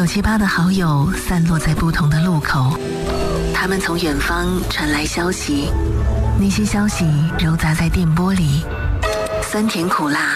978的好友散落在不同的路口，他们从远方传来消息，那些消息揉杂在电波里，酸甜苦辣